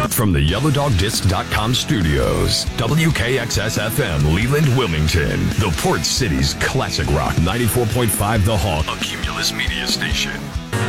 From the YellowDogDisc.com studios, WKXS-FM, Leland, Wilmington, the Port City's classic rock 94.5 The Hall, a Cumulus media station.